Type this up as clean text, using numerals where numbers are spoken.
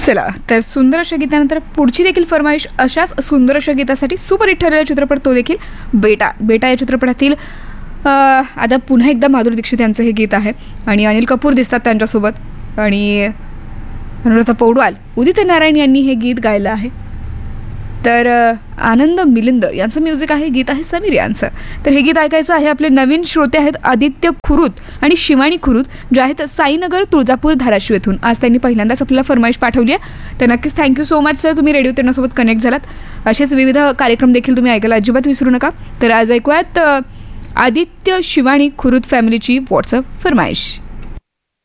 चला तर सुंदर अशा गीतानंतर पुढची देखील फरमाईश अशाच सुंदर अशा गीतासाठी सुपरहिट ठरलेला चित्रपट तो देखील बेटा. बेटा या चित्रपटातील आता पुन्हा एकदा माधुरी दीक्षित यांचं हे गीत आहे आणि अनिल कपूर दिसतात त्यांच्यासोबत आणि अनुराधा पौडवाल, उदित नारायण यांनी हे गीत गायलं आहे. तर आनंद मिलिंद यांचं म्युझिक आहे, गीत आहे समीर यांचं. तर हे गीत ऐकायचं आहे. आपले नवीन श्रोते आहेत आदित्य खुरुत आणि शिवानी खुरुत, जे आहेत साईनगर तुळजापूर धाराशिव येथून. आज त्यांनी पहिल्यांदाच आपल्याला फरमाईश पाठवली आहे. तर नक्कीच थँक्यू सो मच सर, तुम्ही रेडिओ त्यांच्यासोबत कनेक्ट झालात. असेच विविध कार्यक्रम देखील तुम्ही ऐकायला अजिबात विसरू नका. तर आज ऐकूयात आदित्य शिवानी खुरुत फॅमिलीची व्हॉट्सअप फरमाईश.